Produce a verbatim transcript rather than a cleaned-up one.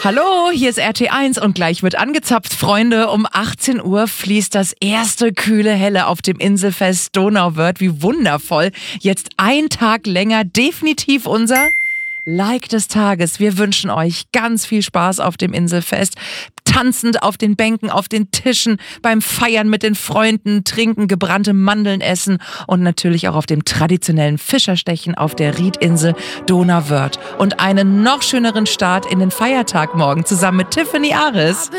Hallo, hier ist R T eins und gleich wird angezapft, Freunde. Um achtzehn Uhr fließt das erste kühle Helle auf dem Inselfest Donauwörth. Wie wundervoll. Jetzt ein Tag länger, definitiv unser Like des Tages. Wir wünschen euch ganz viel Spaß auf dem Inselfest. Tanzend auf den Bänken, auf den Tischen, beim Feiern mit den Freunden, trinken, gebrannte Mandeln essen und natürlich auch auf dem traditionellen Fischerstechen auf der Riedinsel Donauwörth. Und einen noch schöneren Start in den Feiertag morgen zusammen mit Tiffany Aris.